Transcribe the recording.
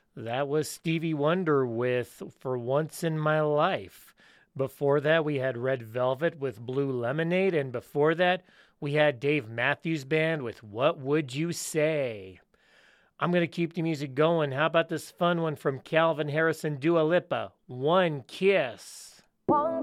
That was Stevie Wonder with For Once in My Life. Before that, we had Red Velvet with Blue Lemonade. And before that, we had Dave Matthews Band with What Would You Say? I'm going to keep the music going. How about this fun one from Calvin Harris and Dua Lipa? One Kiss.